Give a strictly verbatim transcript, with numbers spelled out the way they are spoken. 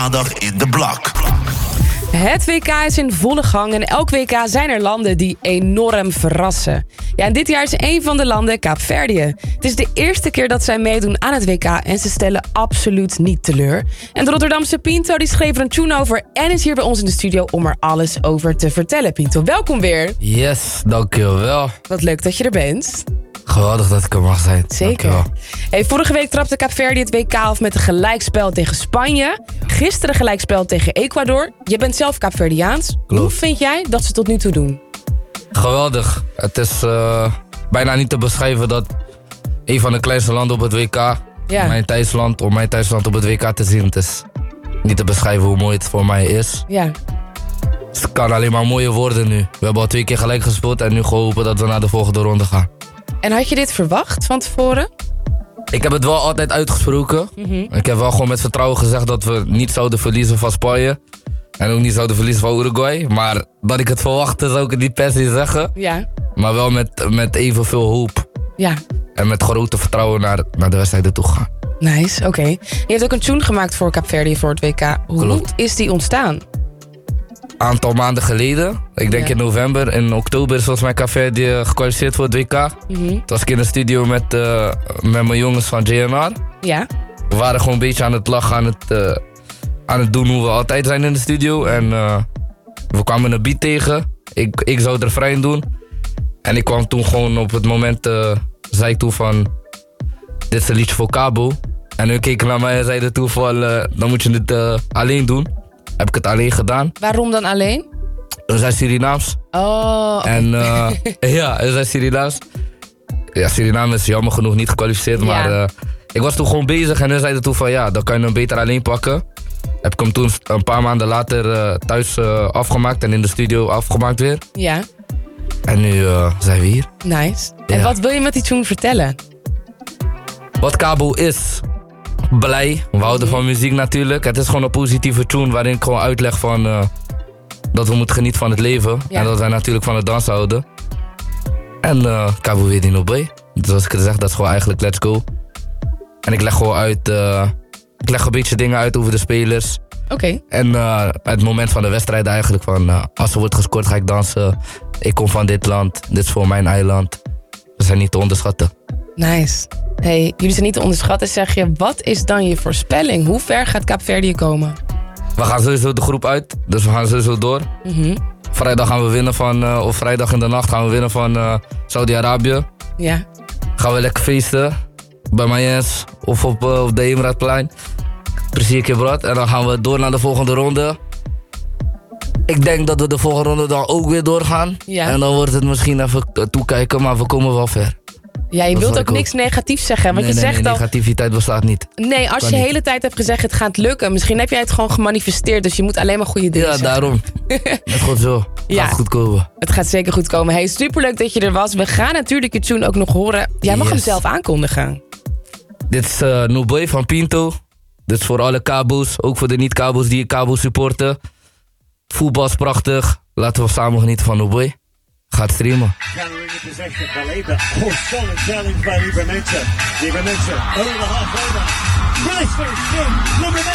Maandag in de Blok. Het W K is in volle gang en elk W K zijn er landen die enorm verrassen. Ja, en dit jaar is een van de landen Kaapverdië. Het is de eerste keer dat zij meedoen aan het W K en ze stellen absoluut niet teleur. En de Rotterdamse Pinto die schreef er een tune over en is hier bij ons in de studio om er alles over te vertellen. Pinto, welkom weer. Yes, dankjewel. Wat leuk dat je er bent. Geweldig dat ik er mag zijn. Zeker. Hey, vorige week trapte Kaapverdië het W K af met een gelijkspel tegen Spanje. Gisteren gelijkspel tegen Ecuador. Je bent zelf Kaapverdiaans. Hoe vind jij dat ze tot nu toe doen? Geweldig. Het is uh, bijna niet te beschrijven dat een van de kleinste landen op het W K, Ja. mijn thuisland, om mijn thuisland op het W K te zien. Het is niet te beschrijven hoe mooi het voor mij is. Ja. Het kan alleen maar mooier worden nu. We hebben al twee keer gelijk gespeeld en nu hopen dat we naar de volgende ronde gaan. En had je dit verwacht van tevoren? Ik heb het wel altijd uitgesproken. Mm-hmm. Ik heb wel gewoon met vertrouwen gezegd dat we niet zouden verliezen van Spanje. En ook niet zouden verliezen van Uruguay. Maar dat ik het verwachtte zou ik het niet per se zeggen. Ja. Maar wel met, met evenveel hoop. Ja. En met grote vertrouwen naar, naar de wedstrijden toe gaan. Nice, oké. Okay. Je hebt ook een tune gemaakt voor Kaapverdië voor het W K. Hoe Klopt. is die ontstaan? Aantal maanden geleden, ik denk Ja. in november, in oktober is volgens mij Kaapverdië gekwalificeerd voor het W K. Mm-hmm. Toen was ik in de studio met, uh, met mijn jongens van J N R. Ja. We waren gewoon een beetje aan het lachen, aan het, uh, aan het doen hoe we altijd zijn in de studio. En uh, we kwamen een beat tegen. Ik, ik zou het refrein doen. En ik kwam toen gewoon op het moment, uh, zei ik toen van, dit is een liedje voor Cabo. En hun keken naar mij en zeiden toen van, uh, dan moet je het uh, alleen doen. Heb ik het alleen gedaan. Waarom dan alleen? We zijn Surinaams. Oh, okay. En uh, ja, we zijn Surinaams. Ja, Suriname is jammer genoeg niet gekwalificeerd, Ja. maar uh, ik was toen gewoon bezig en hun zeiden toen van ja, dan kan je hem beter alleen pakken. Heb ik hem toen een paar maanden later uh, thuis uh, afgemaakt en in de studio afgemaakt weer. Ja, En nu uh, zijn we hier. nice. En Ja. wat wil je met die tune vertellen? Wat Cabo is, blij. We houden van muziek natuurlijk. Het is gewoon een positieve tune waarin ik gewoon uitleg van uh, dat we moeten genieten van het leven. Ja. En dat wij natuurlijk van het dansen houden. En uh, Cabo weer die nog bij. Dus zoals ik het zeg, dat is gewoon eigenlijk let's go. En ik leg gewoon uit, uh, ik leg een beetje dingen uit over de spelers. Oké, okay. En uh, het moment van de wedstrijd eigenlijk van uh, als er wordt gescoord ga ik dansen. Ik kom van dit land, dit is voor mijn eiland. We zijn niet te onderschatten. Nice. Hey, jullie zijn niet te onderschatten, zeg je. Wat is dan je voorspelling? Hoe ver gaat Kaapverdië komen? We gaan sowieso de groep uit, dus we gaan sowieso door. Mm-hmm. Vrijdag gaan we winnen van, uh, of vrijdag in de nacht gaan we winnen van uh, Saudi-Arabië. Ja. Gaan we lekker feesten bij Mayens of op, uh, op de Eemraadplein. Precies je brood. En dan gaan we door naar de volgende ronde. Ik denk dat we de volgende ronde dan ook weer doorgaan. Ja. En dan wordt het misschien even toekijken, maar we komen wel ver. Ja, je Dat wilt is ook wat ik niks negatiefs zeggen. Want nee, je nee, zegt nee, al. negativiteit bestaat niet. Nee, als Kan je de niet. hele tijd hebt gezegd het gaat lukken. Misschien heb jij het gewoon gemanifesteerd. Dus je moet alleen maar goede dingen Ja, zeggen. daarom. Met God zo. Ja. Gaat goed komen. Het gaat zeker goed komen. Hey, superleuk dat je er was. We gaan natuurlijk je tune ook nog horen. Jij mag Yes. hem zelf aankondigen. Dit is uh, No Boy van Pinto. Dit is voor alle Cabo's. Ook voor de niet-Cabo's die Cabo supporten. Voetbal is prachtig. Laten we samen genieten van No Boy. Gaat streamen. Gathering in possession, Baleba. Oh, solid challenge by Libanense. Libanense over the half over. Nice finish, Libanense.